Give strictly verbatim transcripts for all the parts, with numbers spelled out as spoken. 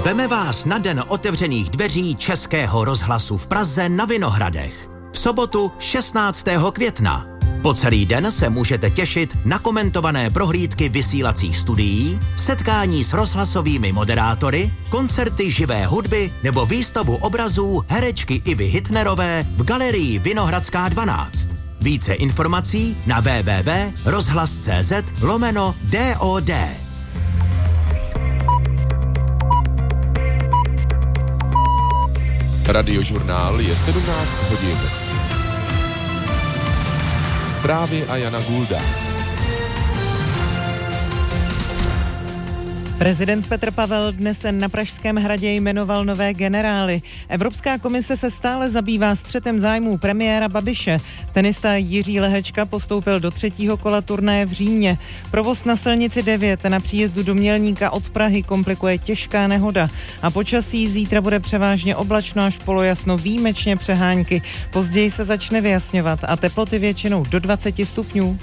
Zveme vás na den otevřených dveří Českého rozhlasu v Praze na Vinohradech. V sobotu šestnáctého května. Po celý den se můžete těšit na komentované prohlídky vysílacích studií, setkání s rozhlasovými moderátory, koncerty živé hudby nebo výstavu obrazů herečky Ivy Hitnerové v galerii Vinohradská dvanáct. Více informací na w w w tečka rozhlas tečka c z lomeno D O D. Radiožurnál je sedmnáct hodin. Zprávy a Jana Gulda. Prezident Petr Pavel dnes na Pražském hradě jmenoval nové generály. Evropská komise se stále zabývá střetem zájmů premiéra Babiše. Tenista Jiří Lehečka postoupil do třetího kola turnaje v Římě. Provoz na silnici devět na příjezdu do Mělníka od Prahy komplikuje těžká nehoda. A počasí zítra bude převážně oblačno až polojasno, výjimečně přehánky. Později se začne vyjasňovat a teploty většinou do dvacet stupňů.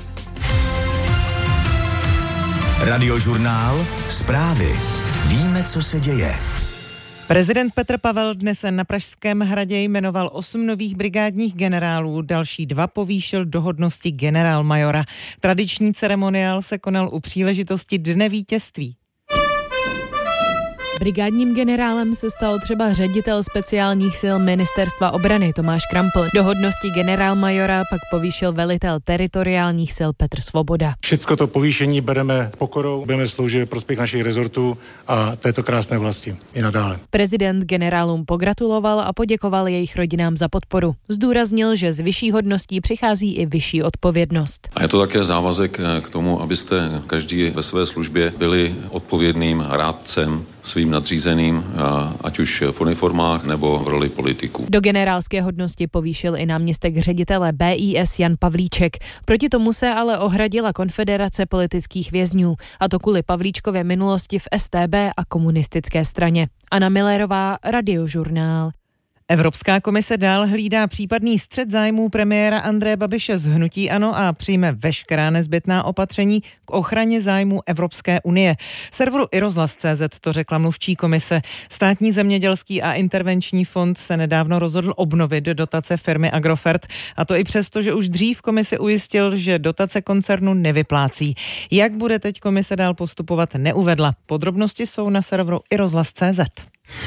Radiožurnál, zprávy. Víme, co se děje. Prezident Petr Pavel dnes na Pražském hradě jmenoval osm nových brigádních generálů, další dva povýšil do hodnosti generálmajora. Tradiční ceremoniál se konal u příležitosti Dne vítězství. Brigádním generálem se stal třeba ředitel speciálních sil Ministerstva obrany Tomáš Krampl. Do hodnosti generálmajora pak povýšil velitel teritoriálních sil Petr Svoboda. Všecko to povýšení bereme s pokorou, budeme sloužit ve prospěch našich rezortů a této krásné vlasti i nadále. Prezident generálům pogratuloval a poděkoval jejich rodinám za podporu. Zdůraznil, že z vyšší hodností přichází i vyšší odpovědnost. A je to také závazek k tomu, abyste každý ve své službě byli odpovědným rádcem svým nadřízeným, ať už v uniformách nebo v roli politiků. Do generálské hodnosti povýšil i náměstek ředitele B I S Jan Pavlíček. Proti tomu se ale ohradila Konfederace politických vězňů, a to kvůli Pavlíčkově minulosti v S T B a komunistické straně. Anna Millerová, Radiožurnál. Evropská komise dál hlídá případný střet zájmů premiéra Andreje Babiše z hnutí ANO a přijme veškerá nezbytná opatření k ochraně zájmů Evropské unie. Serveru i rozhlas tečka cé zet to řekla mluvčí komise. Státní zemědělský a intervenční fond se nedávno rozhodl obnovit dotace firmy Agrofert, a to i přesto, že už dřív komisi ujistil, že dotace koncernu nevyplácí. Jak bude teď komise dál postupovat, neuvedla. Podrobnosti jsou na serveru i rozhlas tečka cé zet.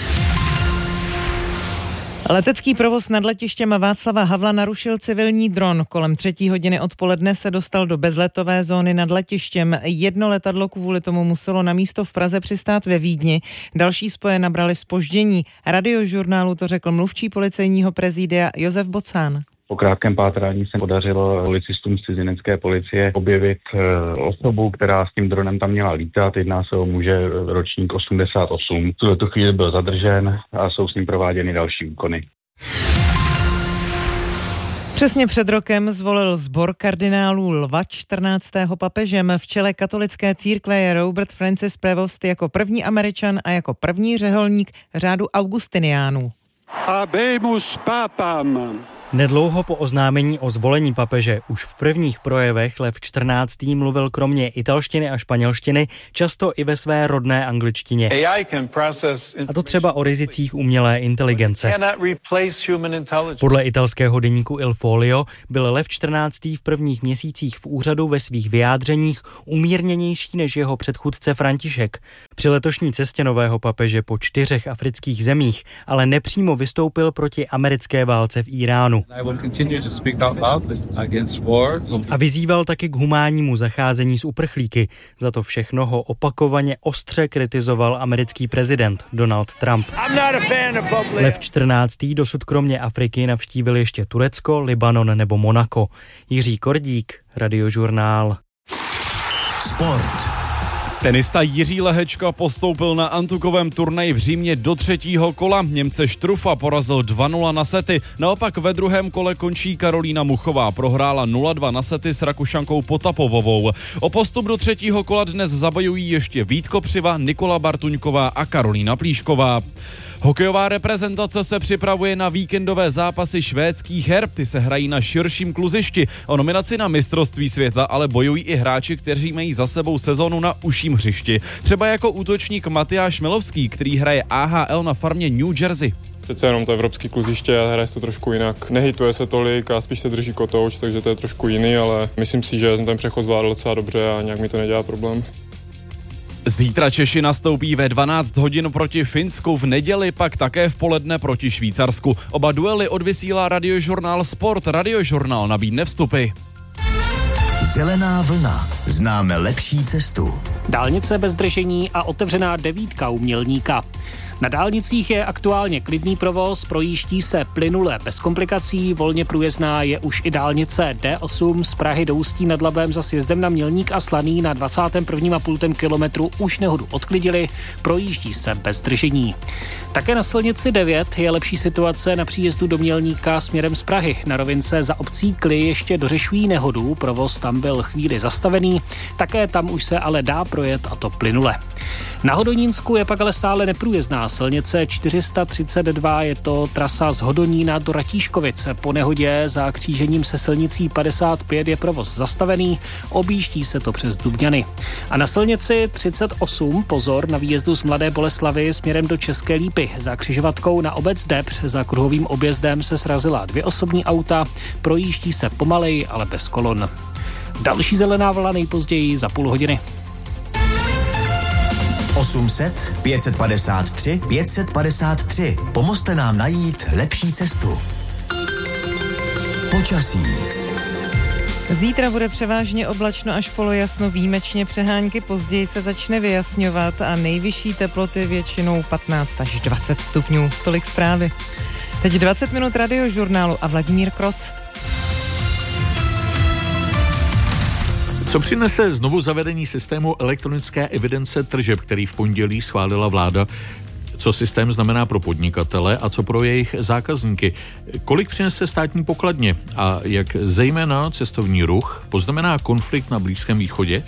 Letecký provoz nad letištěm Václava Havla narušil civilní dron. Kolem třetí hodiny odpoledne se dostal do bezletové zóny nad letištěm. Jedno letadlo kvůli tomu muselo na místo v Praze přistát ve Vídni. Další spoje nabrali zpoždění. Radiožurnálu to řekl mluvčí policejního prezidia Josef Bocán. Po krátkém pátrání se podařilo policistům z cizinecké policie objevit osobu, která s tím dronem tam měla lítat. Jedná se o muže ročník osmdesát osm. V tuto chvíli byl zadržen a jsou s ním prováděny další úkony. Přesně před rokem zvolil sbor kardinálů Lva čtrnáctého papežem. V čele katolické církve je Robert Francis Prevost jako první Američan a jako první řeholník řádu Augustiniánů. Habemus papam. Nedlouho po oznámení o zvolení papeže už v prvních projevech Lev čtrnáctý mluvil kromě italštiny a španělštiny často i ve své rodné angličtině. A to třeba o rizicích umělé inteligence. Podle italského deníku Il Foglio byl Lev čtrnáctý v prvních měsících v úřadu ve svých vyjádřeních umírněnější než jeho předchůdce František. Při letošní cestě nového papeže po čtyřech afrických zemích ale nepřímo vystoupil proti americké válce v Iránu. A vyzýval taky k humánnímu zacházení s uprchlíky. Za to všechno ho opakovaně ostře kritizoval americký prezident Donald Trump. Lev čtrnáctý dosud kromě Afriky navštívil ještě Turecko, Libanon nebo Monako. Jiří Kordík, Radiožurnál. Sport. Tenista Jiří Lehečka postoupil na antukovém turnaji v Římě do třetího kola. Němce Štrufa porazil dva nula na sety. Naopak ve druhém kole končí Karolína Muchová. Prohrála nula dva na sety s Rakušankou Potapovovou. O postup do třetího kola dnes zabojují ještě Vít Kopřiva, Nikola Bartuňková a Karolína Plíšková. Hokejová reprezentace se připravuje na víkendové zápasy švédských her. Ty se hrají na širším kluzišti. O nominaci na mistrovství světa ale bojují i hráči, kteří mají za sebou sezonu na užším hřišti. Třeba jako útočník Matyáš Milovský, který hraje A H L na farmě New Jersey. Přece jenom to evropský kluziště a hraje se to trošku jinak. Nehituje se tolik a spíš se drží kotouč, takže to je trošku jiný, ale myslím si, že jsem ten přechod zvládl docela dobře a nějak mi to nedělá problém. Zítra Češi nastoupí ve dvanáct hodin proti Finsku, v neděli pak také v poledne proti Švýcarsku. Oba duely odvysílá radiožurnál Sport. Radiožurnál nabídne vstupy. Zelená vlna. Známe lepší cestu. Dálnice bez zdržení a otevřená devítka u Mělníka. Na dálnicích je aktuálně klidný provoz, projíždí se plynule bez komplikací, volně průjezdná je už i dálnice D osm z Prahy do Ústí nad Labem za sjezdem na Mělník a Slaný na dvacátém prvním a půl kilometru už nehodu odklidili, projíždí se bez zdržení. Také na silnici devět je lepší situace na příjezdu do Mělníka směrem z Prahy. Na rovince za obcí Kly ještě dořešují nehodu, provoz tam byl chvíli zastavený, také tam už se ale dá projet a to plynule. Na Hodonínsku je pak ale stále neprůjezdná silnice čtyři sta třicet dva, je to trasa z Hodonína do Ratíškovic. Po nehodě za křížením se silnicí padesát pět je provoz zastavený, objíždí se to přes Dubňany. A na silnici třicet osm pozor na výjezdu z Mladé Boleslavi směrem do České Lípy. Za křižovatkou na obec Debř za kruhovým objezdem se srazila dvě osobní auta, projíždí se pomalej, ale bez kolon. Další zelená vlna nejpozději za půl hodiny. osm set, pět set padesát tři, pět set padesát tři. Pomozte nám najít lepší cestu. Počasí. Zítra bude převážně oblačno až polojasno, výjimečně přehánky, později se začne vyjasňovat a nejvyšší teploty většinou patnáct až dvacet stupňů. Tolik zprávy. Teď dvacet minut radiožurnálu a Vladimír Kroc. Co přinese znovu zavedení systému elektronické evidence tržeb, který v pondělí schválila vláda? Co systém znamená pro podnikatele a co pro jejich zákazníky? Kolik přinese státní pokladně a jak zejména cestovní ruch poznamená konflikt na Blízkém východě?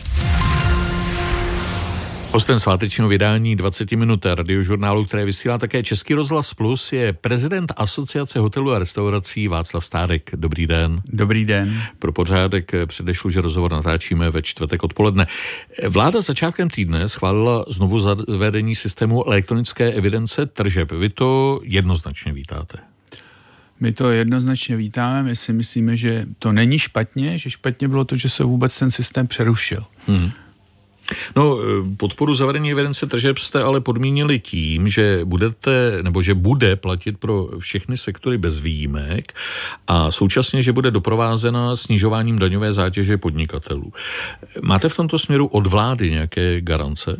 Hostem svátečního vydání dvacet minut radiožurnálu, které vysílá také Český rozhlas Plus, je prezident Asociace hotelů a restaurací Václav Stárek. Dobrý den. Dobrý den. Pro pořádek předešlu, že rozhovor natáčíme ve čtvrtek odpoledne. Vláda začátkem týdne schválila znovu zavedení systému elektronické evidence tržeb. Vy to jednoznačně vítáte. My to jednoznačně vítáme, my si myslíme, že to není špatně, že špatně bylo to, že se vůbec ten systém přerušil. Hmm. No, podporu zavedení evidence tržeb jste ale podmínili tím, že budete, nebo že bude platit pro všechny sektory bez výjimek a současně, že bude doprovázena snižováním daňové zátěže podnikatelů. Máte v tomto směru od vlády nějaké garance?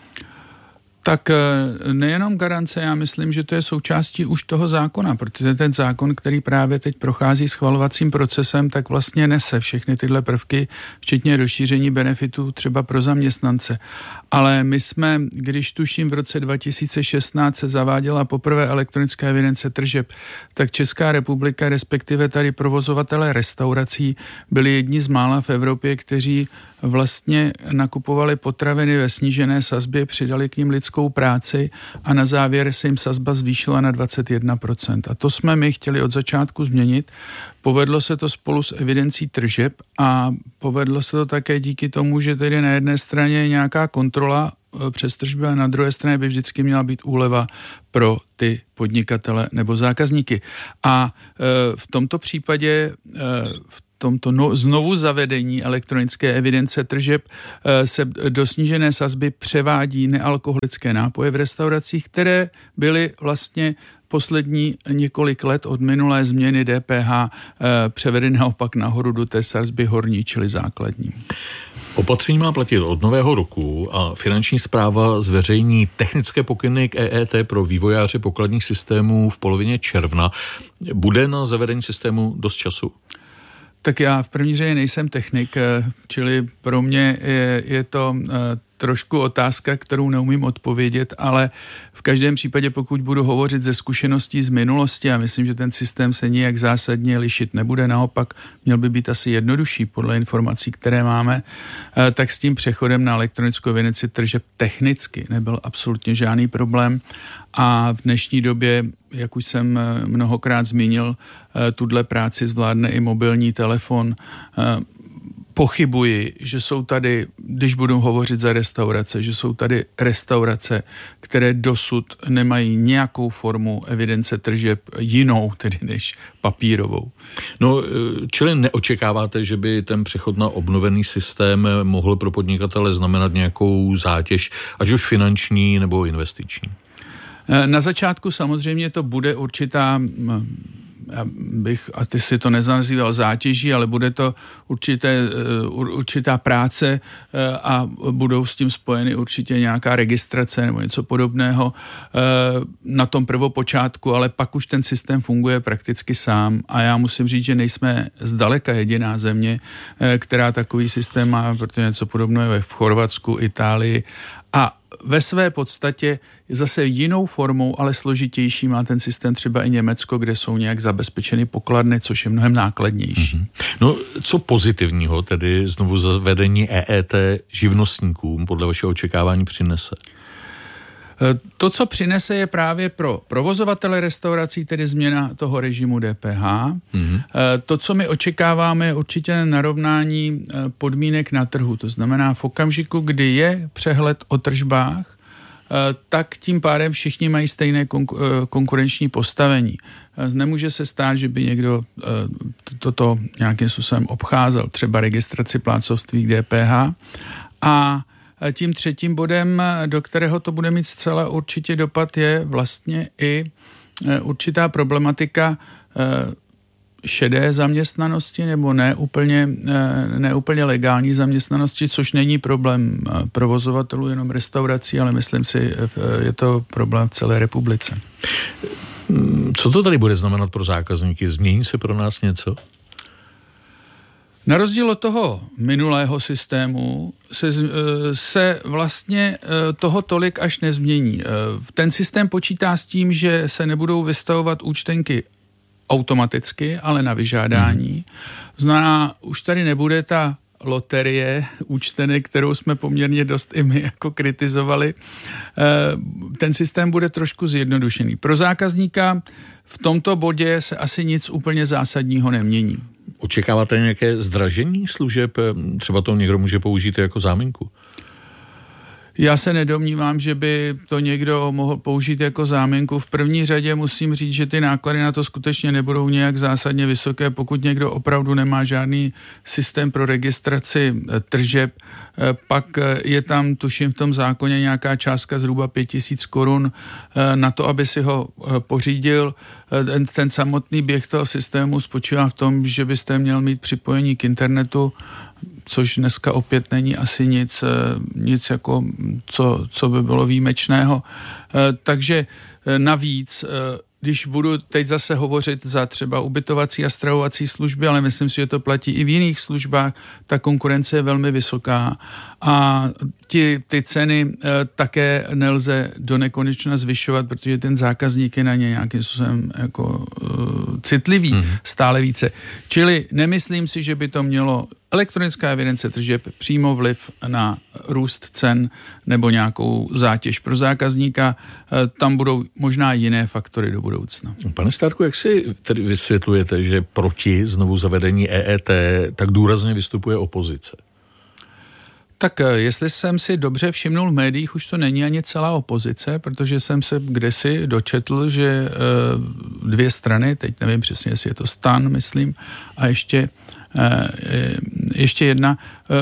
Tak nejenom garance, já myslím, že to je součástí už toho zákona, protože ten zákon, který právě teď prochází schvalovacím procesem, tak vlastně nese všechny tyhle prvky, včetně rozšíření benefitů třeba pro zaměstnance. Ale my jsme, když tuším v roce dva tisíce šestnáct se zaváděla poprvé elektronická evidence tržeb, tak Česká republika, respektive tady provozovatelé restaurací, byli jedni z mála v Evropě, kteří vlastně nakupovali potraviny ve snížené sazbě, přidali k nim lidskou práci a na závěr se jim sazba zvýšila na dvacet jedna procent. A to jsme my chtěli od začátku změnit. Povedlo se to spolu s evidencí tržeb a povedlo se to také díky tomu, že tedy na jedné straně je nějaká kontrola přes tržby a na druhé straně by vždycky měla být úleva pro ty podnikatele nebo zákazníky. A e, v tomto případě e, v tomto no, znovu zavedení elektronické evidence tržeb e, se do snížené sazby převádí nealkoholické nápoje v restauracích, které byly vlastně poslední několik let od minulé změny D P H e, převedeny naopak nahoru do té sazby horní, čili základní. Opatření má platit od nového roku a finanční správa zveřejní technické pokyny k E E T pro vývojáře pokladních systémů v polovině června. Bude na zavedení systému dost času? Tak já v první řadě nejsem technik, čili pro mě je, je to trošku otázka, kterou neumím odpovědět, ale v každém případě, pokud budu hovořit ze zkušeností z minulosti, a myslím, že ten systém se nijak zásadně lišit nebude, naopak měl by být asi jednodušší podle informací, které máme, tak s tím přechodem na elektronickou evidenci tržeb technicky nebyl absolutně žádný problém. A v dnešní době, jak už jsem mnohokrát zmínil, tuhle práci zvládne i mobilní telefon. Pochybuji, že jsou tady, když budu hovořit za restaurace, že jsou tady restaurace, které dosud nemají nějakou formu evidence tržeb jinou, tedy než papírovou. No, čili neočekáváte, že by ten přechod na obnovený systém mohl pro podnikatele znamenat nějakou zátěž, ať už finanční nebo investiční? Na začátku samozřejmě to bude určitá, já bych, a ty si to nenazýval zátěží, ale bude to určité, určitá práce a budou s tím spojeny určitě nějaká registrace nebo něco podobného na tom prvopočátku, ale pak už ten systém funguje prakticky sám a já musím říct, že nejsme zdaleka jediná země, která takový systém má, protože něco podobného je v Chorvatsku, Itálii a ve své podstatě zase jinou formou, ale složitější má ten systém třeba i Německo, kde jsou nějak zabezpečeny pokladny, což je mnohem nákladnější. Mm-hmm. No, co pozitivního tedy znovu zavedení E E T živnostníkům podle vašeho očekávání přinese? To, co přinese, je právě pro provozovatele restaurací, tedy změna toho režimu D P H. Mm-hmm. To, co my očekáváme, je určitě narovnání podmínek na trhu. To znamená v okamžiku, kdy je přehled o tržbách, tak tím pádem všichni mají stejné konkurenční postavení. Nemůže se stát, že by někdo toto nějakým způsobem obcházel, třeba registraci plátcovství k D P H. A tím třetím bodem, do kterého to bude mít zcela určitě dopad, je vlastně i určitá problematika šedé zaměstnanosti nebo ne úplně, ne úplně legální zaměstnanosti, což není problém provozovatelů, jenom restaurací, ale myslím si, je to problém v celé republice. Co to tady bude znamenat pro zákazníky? Změní se pro nás něco? Na rozdíl od toho minulého systému se, se vlastně toho tolik až nezmění. Ten systém počítá s tím, že se nebudou vystavovat účtenky automaticky, ale na vyžádání. Znamená, už tady nebude ta loterie účtenek, kterou jsme poměrně dost i my jako kritizovali. Ten systém bude trošku zjednodušený. Pro zákazníka v tomto bodě se asi nic úplně zásadního nemění. Očekáváte nějaké zdražení služeb? Třeba to někdo může použít jako záminku? Já se nedomnívám, že by to někdo mohl použít jako záminku. V první řadě musím říct, že ty náklady na to skutečně nebudou nějak zásadně vysoké, pokud někdo opravdu nemá žádný systém pro registraci tržeb. Pak je tam, tuším, v tom zákoně nějaká částka zhruba pět tisíc korun na to, aby si ho pořídil. Ten, ten samotný běh toho systému spočívá v tom, že byste měl mít připojení k internetu, což dneska opět není asi nic, nic jako, co, co by bylo výjimečného. Takže navíc, když budu teď zase hovořit za třeba ubytovací a stravovací služby, ale myslím si, že to platí i v jiných službách, ta konkurence je velmi vysoká a ti, ty ceny e, také nelze do nekonečna zvyšovat, protože ten zákazník je na ně nějakým způsobem jako e, citlivý mm-hmm. stále více. Čili nemyslím si, že by to mělo elektronická evidence tržeb přímo vliv na růst cen nebo nějakou zátěž pro zákazníka. E, tam budou možná jiné faktory do budoucna. Pane Stárku, jak si tedy vysvětlujete, že proti znovu zavedení E E T tak důrazně vystupuje opozice? Tak jestli jsem si dobře všimnul v médiích, už to není ani celá opozice, protože jsem se kdesi dočetl, že dvě strany, teď nevím přesně, jestli je to STAN, myslím, a ještě, ještě jedna,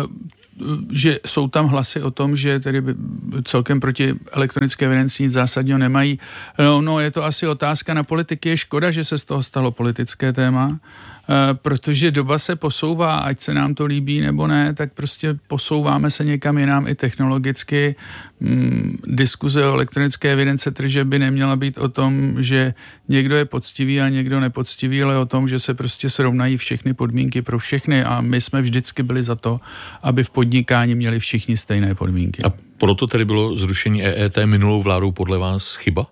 že jsou tam hlasy o tom, že tedy celkem proti elektronické evidenci nic zásadního nemají. No, no, je to asi otázka na politiky. Je škoda, že se z toho stalo politické téma, protože doba se posouvá, ať se nám to líbí nebo ne, tak prostě posouváme se někam jinam i technologicky. Diskuze o elektronické evidence tržeb by neměla být o tom, že někdo je poctivý a někdo nepoctivý, ale o tom, že se prostě srovnají všechny podmínky pro všechny a my jsme vždycky byli za to, aby v podnikání měli všichni stejné podmínky. A Proto tedy bylo zrušení E E T minulou vládou podle vás chyba?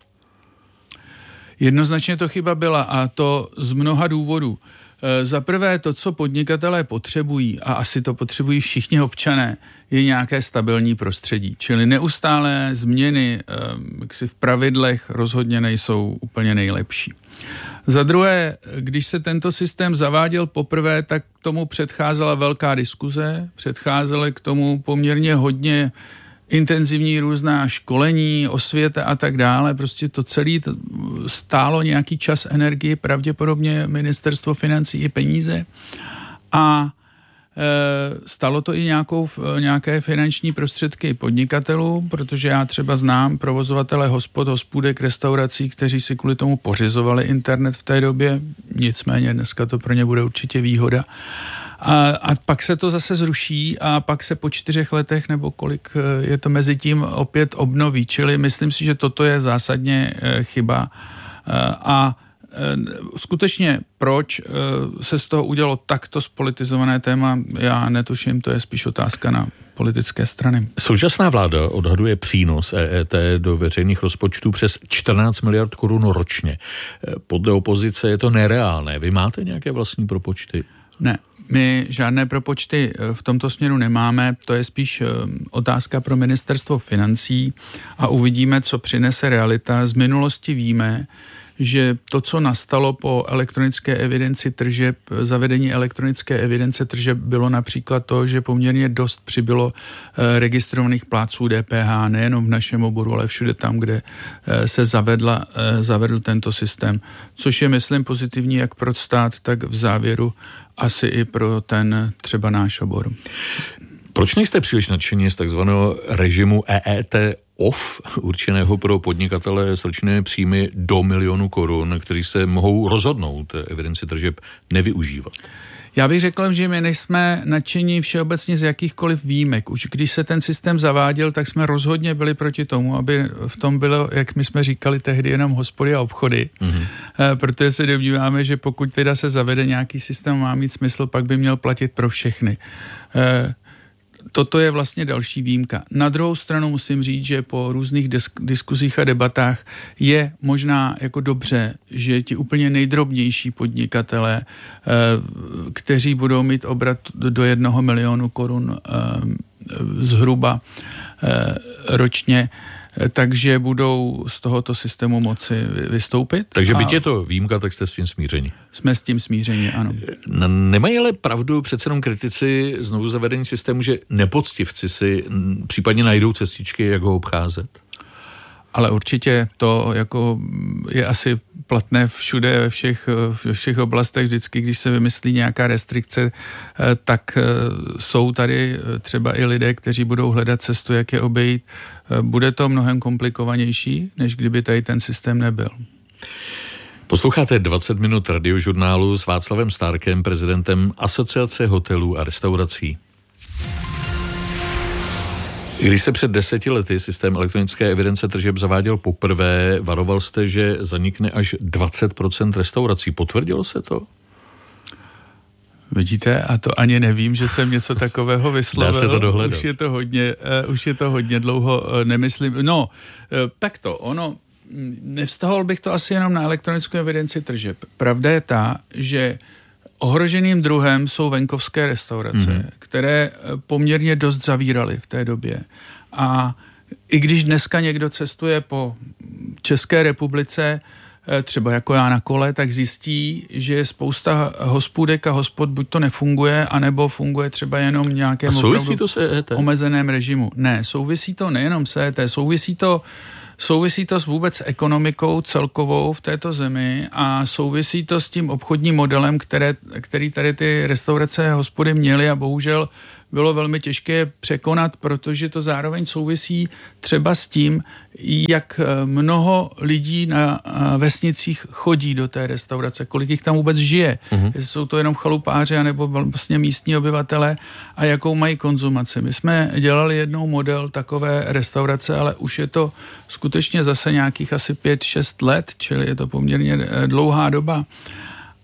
Jednoznačně to chyba byla a to z mnoha důvodů. Za prvé to, co podnikatelé potřebují, a asi to potřebují všichni občané, je nějaké stabilní prostředí. Čili neustálé změny jaksi v pravidlech rozhodně nejsou úplně nejlepší. Za druhé, když se tento systém zaváděl poprvé, tak tomu předcházela velká diskuze, předcházely k tomu poměrně hodně intenzivní různá školení, osvěta a tak dále. Prostě to celé stálo nějaký čas, energii, pravděpodobně ministerstvo financí i peníze. A e, stalo to i nějakou, nějaké finanční prostředky podnikatelů, protože já třeba znám provozovatele hospod, hospůdek, restaurací, kteří si kvůli tomu pořizovali internet v té době. Nicméně dneska to pro ně bude určitě výhoda. A, a pak se to zase zruší a pak se po čtyřech letech nebo kolik je to mezi tím opět obnoví. Čili myslím si, že toto je zásadně chyba. A skutečně proč se z toho udělalo takto spolitizované téma, já netuším, to je spíš otázka na politické strany. Současná vláda odhaduje přínos E E T do veřejných rozpočtů přes čtrnáct miliard korun ročně. Podle opozice je to nereálné. Vy máte nějaké vlastní propočty? Ne. My žádné propočty v tomto směru nemáme, to je spíš otázka pro ministerstvo financí a uvidíme, co přinese realita. Z minulosti víme, že to, co nastalo po elektronické evidenci tržeb, zavedení elektronické evidence tržeb, bylo například to, že poměrně dost přibylo registrovaných plátců D P H, nejenom v našem oboru, ale všude tam, kde se zavedla, zavedl tento systém, což je, myslím, pozitivní jak pro stát, tak v závěru asi i pro ten třeba náš obor. Proč nejste příliš nadšení z takzvaného režimu E E T off, určeného pro podnikatele s ročními příjmy do milionu korun, kteří se mohou rozhodnout evidenci tržeb nevyužívat? Já bych řekl, že my nejsme nadšení všeobecně z jakýchkoliv výjimek. Už když se ten systém zaváděl, tak jsme rozhodně byli proti tomu, aby v tom bylo, jak my jsme říkali tehdy, jenom hospody a obchody. Mm-hmm. Protože se domníváme, že pokud teda se zavede nějaký systém, má mít smysl, pak by měl platit pro všechny. Toto je vlastně další výjimka. Na druhou stranu musím říct, že po různých disk- diskuzích a debatách je možná jako dobře, že ti úplně nejdrobnější podnikatelé, kteří budou mít obrat do jednoho milionu korun zhruba ročně, takže budou z tohoto systému moci vystoupit. Takže byť je to výjimka, tak jste s tím smířeni. Jsme s tím smířeni, ano. Nemají ale pravdu přece jenom kritici znovu zavedení systému, že nepoctivci si případně najdou cestičky, jak ho obcházet? Ale určitě to jako je asi platné všude, ve všech, ve všech oblastech. Vždycky, když se vymyslí nějaká restrikce, tak jsou tady třeba i lidé, kteří budou hledat cestu, jak je obejít. Bude to mnohem komplikovanější, než kdyby tady ten systém nebyl. Posloucháte dvacet minut radiožurnálu s Václavem Stárkem, prezidentem Asociace hotelů a restaurací. Když se před deseti lety systém elektronické evidence tržeb zaváděl poprvé, varoval jste, že zanikne až dvacet procent restaurací. Potvrdilo se to? Vidíte, a to ani nevím, že jsem něco takového vyslovil. Dá se to dohledat. Už je to hodně, uh, už je to hodně dlouho, uh, nemyslím. No, uh, tak to, ono, nevztahoval bych to asi jenom na elektronickou evidenci tržeb. Pravda je ta, že ohroženým druhem jsou venkovské restaurace, mm-hmm. které poměrně dost zavíraly v té době. A i když dneska někdo cestuje po České republice, třeba jako já na kole, tak zjistí, že je spousta hospůdek a hospod buď to nefunguje, anebo funguje třeba jenom v nějakém souvisí to s E E T? Omezeném režimu. Ne, souvisí to nejenom s E E T, souvisí to Souvisí to s vůbec ekonomikou celkovou v této zemi a souvisí to s tím obchodním modelem, které, který tady ty restaurace a hospody měly a bohužel bylo velmi těžké překonat, protože to zároveň souvisí třeba s tím, jak mnoho lidí na vesnicích chodí do té restaurace, kolik jich tam vůbec žije. Mm-hmm. Jestli jsou to jenom chalupáři anebo vlastně místní obyvatele a jakou mají konzumaci. My jsme dělali jednou model takové restaurace, ale už je to skutečně zase nějakých asi pět šest let, čili je to poměrně dlouhá doba.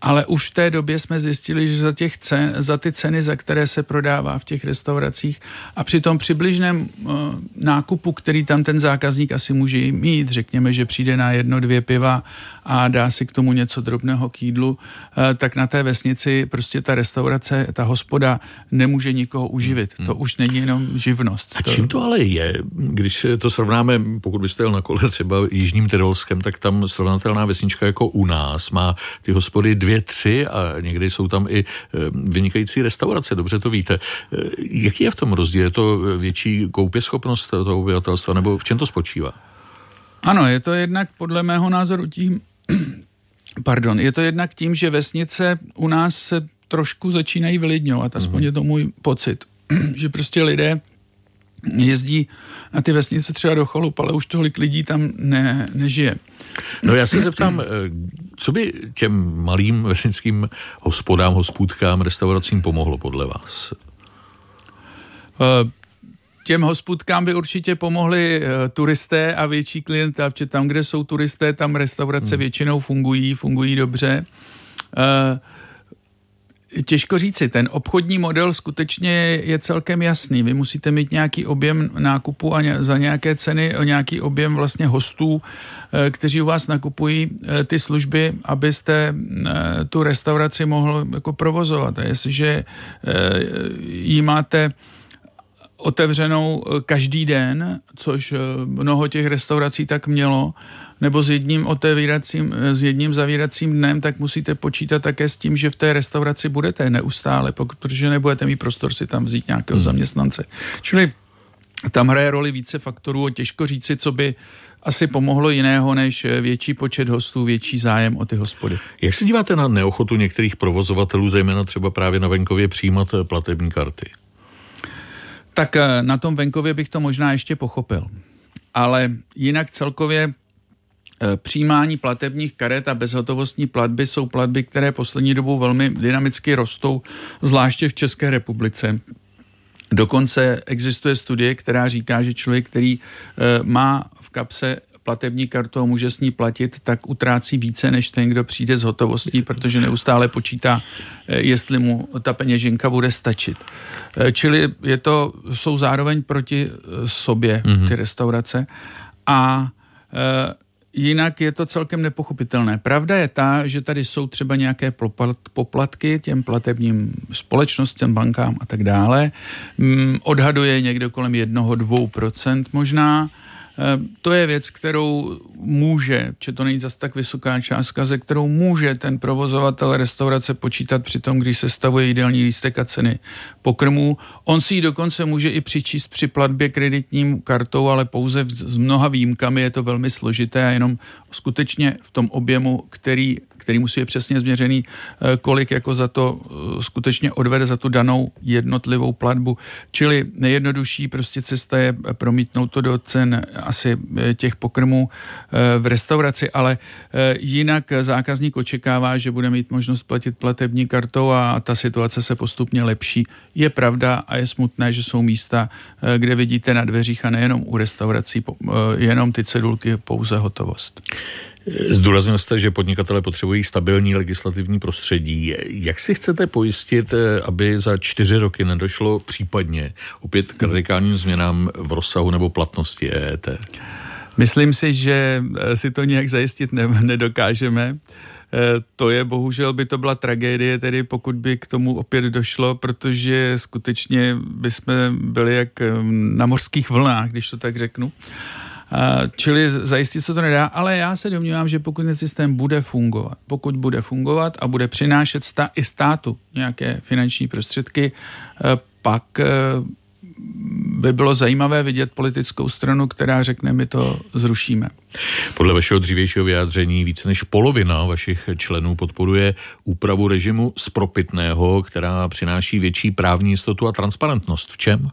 ale už v té době jsme zjistili, že za, těch cen, za ty ceny, za které se prodává v těch restauracích a při tom přibližném uh, nákupu, který tam ten zákazník asi může mít, řekněme, že přijde na jedno, dvě piva a dá si k tomu něco drobného k jídlu, uh, tak na té vesnici prostě ta restaurace, ta hospoda nemůže nikoho uživit. Hmm. To už není jenom živnost. A čím to ale je, když to srovnáme, pokud byste jel na kole třeba Jižním Tyrolskem, tak tam srovnatelná vesnička jako u nás má ty hospody dvě, tři a někdy jsou tam i vynikající restaurace, dobře to víte. Jaký je v tom rozdíl? Je to větší koupěschopnost toho obyvatelstva, nebo v čem to spočívá? Ano, je to jednak podle mého názoru tím, pardon, je to jednak tím, že vesnice u nás se trošku začínají vylidňovat, aspoň mm-hmm. je to můj pocit, že prostě lidé jezdí na ty vesnice třeba do chalup, ale už tolik lidí tam ne, nežije. No já se zeptám, co by těm malým vesnickým hospodám, hospůdkám, restauracím pomohlo podle vás? Těm hospůdkám by určitě pomohli turisté a větší klienta, protože tam, kde jsou turisté, tam restaurace hmm. většinou fungují, fungují dobře. Těžko říci, ten obchodní model skutečně je celkem jasný. Vy musíte mít nějaký objem nákupu a za nějaké ceny o nějaký objem vlastně hostů, kteří u vás nakupují ty služby, abyste tu restauraci mohl jako provozovat. A jestliže jí máte otevřenou každý den, což mnoho těch restaurací tak mělo, nebo s jedním otevíracím, s jedním zavíracím dnem, tak musíte počítat také s tím, že v té restauraci budete neustále, protože nebudete mít prostor si tam vzít nějakého hmm. zaměstnance. Čili tam hraje roli více faktorů, těžko říci, co by asi pomohlo jiného, než větší počet hostů, větší zájem o ty hospody. Jak se díváte na neochotu některých provozovatelů, zejména třeba právě na venkově, přijímat platební karty? Tak na tom venkově bych to možná ještě pochopil. Ale jinak celkově přijímání platebních karet a bezhotovostní platby jsou platby, které poslední dobou velmi dynamicky rostou, zvláště v České republice. Dokonce existuje studie, která říká, že člověk, který má v kapse platební kartu a může s ní platit, tak utrácí více než ten, kdo přijde s hotovostí, protože neustále počítá, jestli mu ta peněženka bude stačit. Čili je to, jsou zároveň proti sobě mm-hmm. ty restaurace a e, jinak je to celkem nepochopitelné. Pravda je ta, že tady jsou třeba nějaké poplatky těm platebním společnostem, bankám a tak dále. Odhaduje někdo kolem jednoho, dvou procent možná. To je věc, kterou může, že to není zase tak vysoká částka, ze kterou může ten provozovatel restaurace počítat při tom, když se stavuje jídelní lístek a ceny pokrmů. On si ji dokonce může i přičíst při platbě kreditním kartou, ale pouze s mnoha výjimkami je to velmi složité a jenom skutečně v tom objemu, který, který musí být přesně změřený, kolik jako za to skutečně odvede za tu danou jednotlivou platbu. Čili nejjednodušší prostě cesta je promítnout to do cen asi těch pokrmů v restauraci, ale jinak zákazník očekává, že bude mít možnost platit platební kartou a ta situace se postupně lepší. Je pravda a je smutné, že jsou místa, kde vidíte na dveřích a nejenom u restaurací, jenom ty cedulky, pouze hotovost. Zdůraznil jste, že podnikatelé potřebují stabilní legislativní prostředí. Jak si chcete pojistit, aby za čtyři roky nedošlo případně opět k radikálním změnám v rozsahu nebo platnosti E E T? Myslím si, že si to nějak zajistit ne- nedokážeme. To je, bohužel by to byla tragédie, tedy pokud by k tomu opět došlo, protože skutečně bychom byli jak na mořských vlnách, když to tak řeknu. Čili zajistit se to nedá, ale já se domnívám, že pokud ten systém bude fungovat, pokud bude fungovat a bude přinášet stá- i státu nějaké finanční prostředky, pak by bylo zajímavé vidět politickou stranu, která řekne, my to zrušíme. Podle vašeho dřívějšího vyjádření více než polovina vašich členů podporuje úpravu režimu spropitného, která přináší větší právní jistotu a transparentnost. V čem?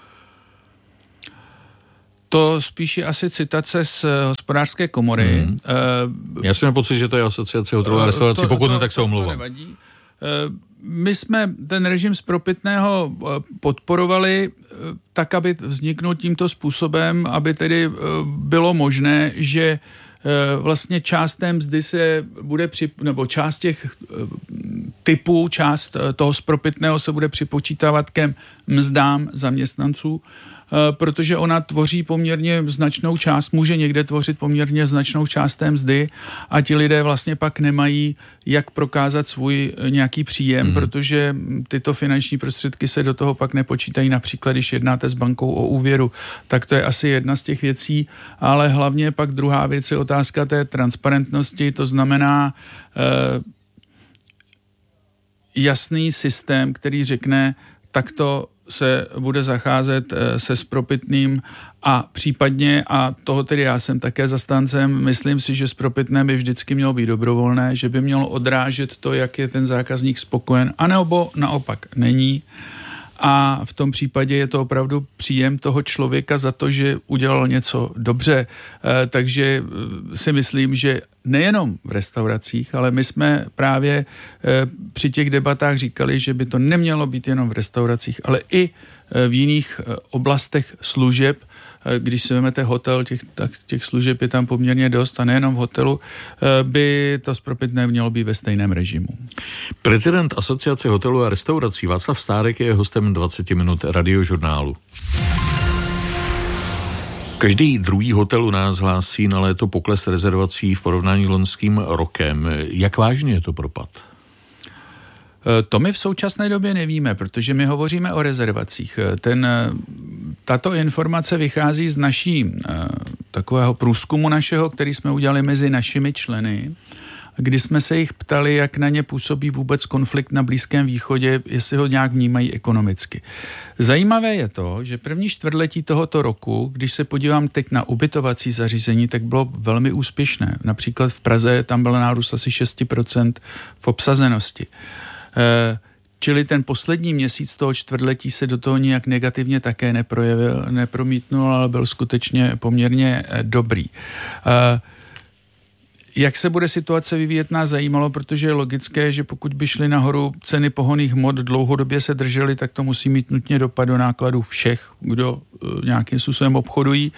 To spíš je asi citace z hospodářské komory. Hmm. Uh, Já jsem měl pocit, že to je asociace hotelů a restaurací, to, pokud to, ne, tak se omlouvám. My jsme ten režim spropitného podporovali tak, aby vzniknul tímto způsobem, aby tedy bylo možné, že vlastně část té mzdy se bude při, nebo část těch typu, část toho spropitného se bude připočítávat ke mzdám zaměstnanců, protože ona tvoří poměrně značnou část, může někde tvořit poměrně značnou část té mzdy a ti lidé vlastně pak nemají jak prokázat svůj nějaký příjem, mm. protože tyto finanční prostředky se do toho pak nepočítají, například když jednáte s bankou o úvěru, tak to je asi jedna z těch věcí, ale hlavně pak druhá věc je otázka té transparentnosti, to znamená eh, jasný systém, který řekne, takto se bude zacházet se spropitným a případně, a toho tedy já jsem také zastáncem, myslím si, že spropitné by vždycky mělo být dobrovolné, že by mělo odrážet to, jak je ten zákazník spokojen, anebo naopak není. A v tom případě je to opravdu příjem toho člověka za to, že udělal něco dobře. E, takže si myslím, že nejenom v restauracích, ale my jsme právě e, při těch debatách říkali, že by to nemělo být jenom v restauracích, ale i v jiných oblastech služeb. Když si vezmete hotel, těch, tak těch služeb je tam poměrně dost a nejenom v hotelu, by to spropitné mělo být ve stejném režimu. Prezident Asociace hotelů a restaurací Václav Stárek je hostem dvacet minut radiožurnálu. Každý druhý hotel u nás hlásí na léto pokles rezervací v porovnání s loňským rokem. Jak vážný je to propad? To my v současné době nevíme, protože my hovoříme o rezervacích. Ten, tato informace vychází z naší takového průzkumu našeho, který jsme udělali mezi našimi členy, kdy jsme se jich ptali, jak na ně působí vůbec konflikt na Blízkém východě, jestli ho nějak vnímají ekonomicky. Zajímavé je to, že první čtvrtletí tohoto roku, když se podívám teď na ubytovací zařízení, tak bylo velmi úspěšné. Například v Praze tam byl nárůst asi šest procent v obsazenosti. Čili ten poslední měsíc toho čtvrtletí se do toho nijak negativně také neprojevil, nepromítnul, ale byl skutečně poměrně dobrý. Jak se bude situace vyvíjet, nás zajímalo, protože je logické, že pokud by šly nahoru ceny pohonných hmot, dlouhodobě se držely, tak to musí mít nutně dopad do nákladů všech, kdo nějakým způsobem obchodují.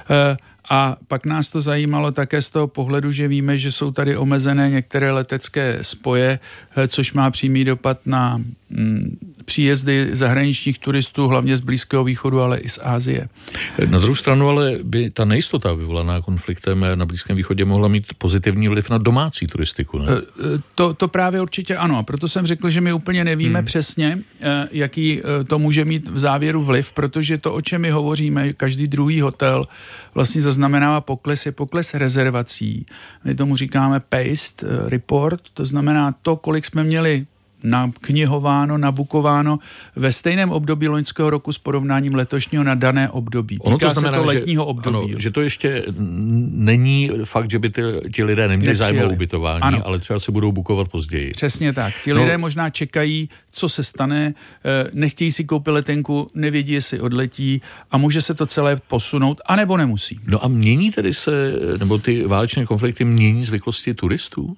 A pak nás to zajímalo také z toho pohledu, že víme, že jsou tady omezené některé letecké spoje, což má přímý dopad na mm, příjezdy zahraničních turistů, hlavně z Blízkého východu, ale i z Asie. Na druhou stranu ale by ta nejistota vyvolaná konfliktem na Blízkém východě mohla mít pozitivní vliv na domácí turistiku, ne? To, to právě určitě ano. A proto jsem řekl, že my úplně nevíme hmm. přesně, jaký to může mít v závěru vliv, protože to, o čem my hovoříme, každý druhý hotel vlastně zaznamenává pokles, je pokles rezervací. My tomu říkáme paced report, to znamená to, kolik jsme měli naknihováno, nabukováno ve stejném období loňského roku s porovnáním letošního na dané období. Týká ono to znamená, se to letního že, období. Ano, že to ještě není fakt, že by ty, ti lidé neměli zájem o ubytování, ano. Ale třeba se budou bukovat později. Přesně tak. Ti no. lidé možná čekají, co se stane, nechtějí si koupit letenku, nevědí, jestli odletí a může se to celé posunout, anebo nemusí. No a mění tedy se, nebo ty válečné konflikty mění zvyklosti turistů?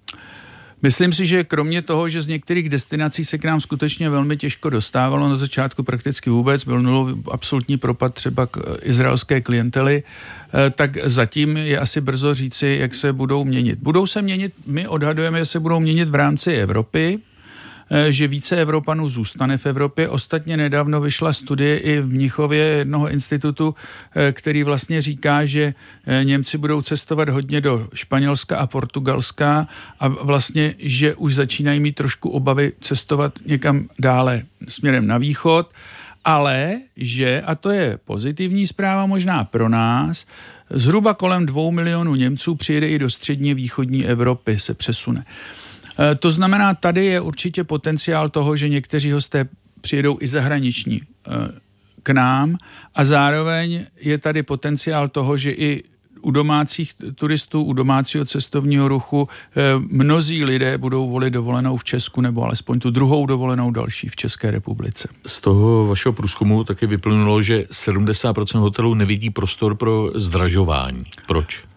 Myslím si, že kromě toho, že z některých destinací se k nám skutečně velmi těžko dostávalo, na začátku prakticky vůbec, byl nulový absolutní propad třeba k izraelské klientely, tak zatím je asi brzo říci, jak se budou měnit. Budou se měnit, my odhadujeme, že se budou měnit v rámci Evropy, že více Evropanů zůstane v Evropě. Ostatně nedávno vyšla studie i v Mnichově jednoho institutu, který vlastně říká, že Němci budou cestovat hodně do Španělska a Portugalska a vlastně, že už začínají mít trošku obavy cestovat někam dále směrem na východ, ale že, a to je pozitivní zpráva možná pro nás, zhruba kolem dvou milionů Němců přijede i do středně východní Evropy, se přesune. To znamená, tady je určitě potenciál toho, že někteří hosté přijedou i zahraniční k nám a zároveň je tady potenciál toho, že i u domácích turistů, u domácího cestovního ruchu mnozí lidé budou volit dovolenou v Česku nebo alespoň tu druhou dovolenou další v České republice. Z toho vašeho průzkumu taky vyplynulo, že sedmdesát procent hotelů nevidí prostor pro zdražování. Proč?